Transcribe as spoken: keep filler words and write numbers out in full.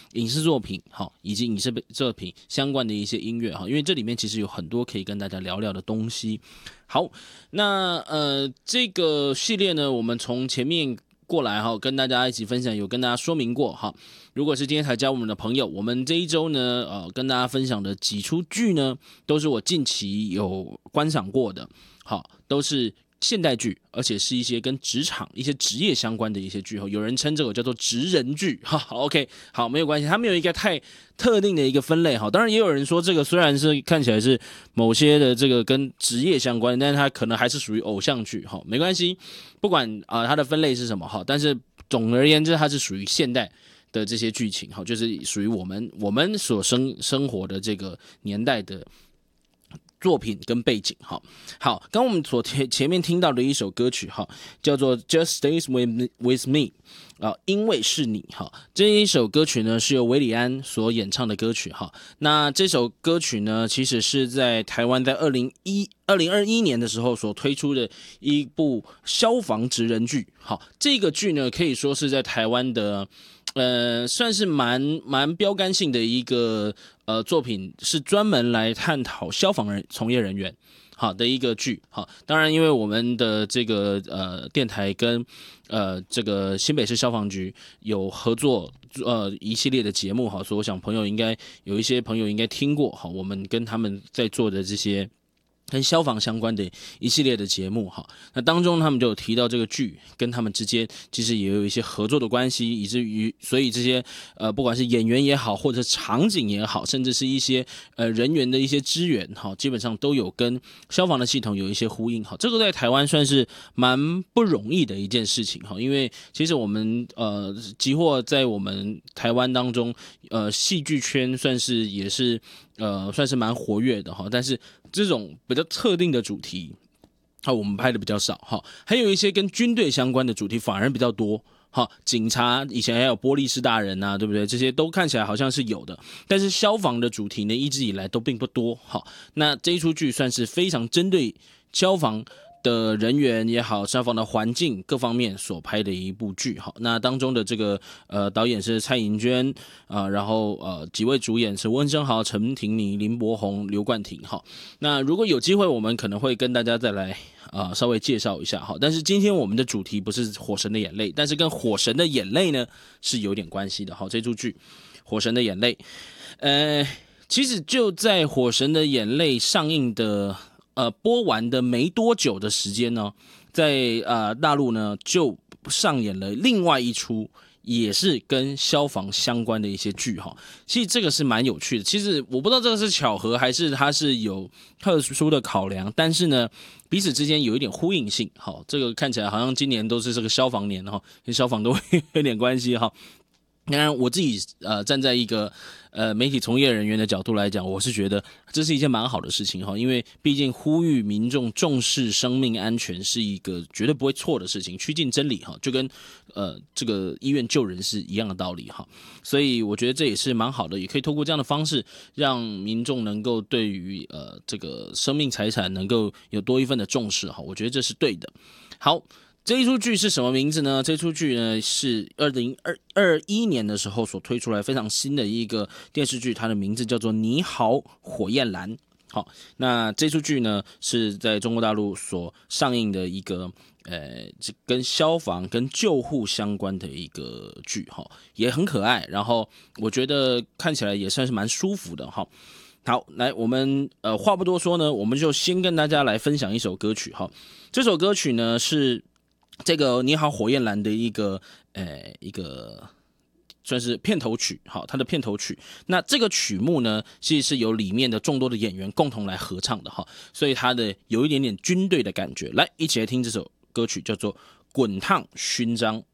影视作品好，以及影视作品相关的一些音乐哈，因为这里面其实有很多可以跟大家聊聊的东西。好，那呃这个系列呢，我们从前面过来哈，跟大家一起分享，有跟大家说明过哈。如果是今天才加入我们的朋友，我们这一周呢，呃，跟大家分享的几出剧呢，都是我近期有观赏过的，好，都是现代剧，而且是一些跟职场、一些职业相关的一些剧，有人称这个叫做职人剧。好 ，OK， 好，没有关系，它没有一个太特定的一个分类。好，当然也有人说这个虽然是看起来是某些的这个跟职业相关，但是它可能还是属于偶像剧。好，没关系，不管啊、呃、它的分类是什么，好，但是总而言之，它是属于现代的这些剧情，好，就是属于我们我们所生生活的这个年代的作品跟背景。好，好，刚我们所前面听到的一首歌曲哈，叫做 Just Stay With With Me 啊，因为是你哈。这一首歌曲呢是由韦礼安所演唱的歌曲哈。那这首歌曲呢，其实是在台湾在二零二一年的时候所推出的一部消防职人剧。好，这个剧呢可以说是在台湾的。呃，算是蛮蛮标杆性的一个呃作品，是专门来探讨消防人从业人员好的一个剧。好，当然因为我们的这个呃电台跟呃这个新北市消防局有合作呃一系列的节目，好，所以我想朋友应该有一些朋友应该听过，好，我们跟他们在做的这些跟消防相关的一系列的节目哈，那当中他们就有提到这个剧跟他们之间其实也有一些合作的关系，以至于所以这些呃不管是演员也好，或者场景也好，甚至是一些呃人员的一些支援哈，基本上都有跟消防的系统有一些呼应哈。这个在台湾算是蛮不容易的一件事情哈，因为其实我们呃集获在我们台湾当中呃戏剧圈算是也是呃算是蛮活跃的哈，但是这种比较特定的主题，好，我们拍的比较少哈。还有一些跟军队相关的主题反而比较多。好，警察以前还有波利士大人啊，对不对？这些都看起来好像是有的，但是消防的主题呢，一直以来都并不多。好，那这一出剧算是非常针对消防的人员也好，消防的环境各方面所拍的一部剧。好，那当中的这个呃导演是蔡颖娟啊、呃，然后呃几位主演是温升豪、陈婷妮、林柏宏、刘冠廷。好，那如果有机会，我们可能会跟大家再来啊、呃、稍微介绍一下。好，但是今天我们的主题不是火神的眼泪，但是跟火神的眼泪呢是有点关系的。好，这出剧火神的眼泪，呃，其实就在火神的眼泪上映的。呃，播完的没多久的时间呢，在呃大陆呢就上演了另外一出，也是跟消防相关的一些剧哈。其实这个是蛮有趣的。其实我不知道这个是巧合还是它是有特殊的考量，但是呢，彼此之间有一点呼应性。好，这个看起来好像今年都是这个消防年哈，跟消防都会有点关系哈。当然，我自己呃站在一个呃媒体从业人员的角度来讲，我是觉得这是一件蛮好的事情哈，因为毕竟呼吁民众重视生命安全是一个绝对不会错的事情，趋近真理哈，就跟呃这个医院救人是一样的道理哈，所以我觉得这也是蛮好的，也可以透过这样的方式让民众能够对于呃这个生命财产能够有多一份的重视哈，我觉得这是对的。好。这一出剧是什么名字呢？这出剧呢是二零二一年的时候所推出来非常新的一个电视剧，它的名字叫做《你好，火焰蓝》。好，那这出剧呢是在中国大陆所上映的一个呃，跟消防跟救护相关的一个剧哈，也很可爱，然后我觉得看起来也算是蛮舒服的哈。好，来，我们呃话不多说呢，我们就先跟大家来分享一首歌曲哈。这首歌曲呢是。这个你好火焰蓝的一个呃一个算是片头曲，好，它的片头曲。那这个曲目呢，其实是由里面的众多的演员共同来合唱的哈，所以它的有一点点军队的感觉。来，一起来听这首歌曲，叫做《滚烫勋章》。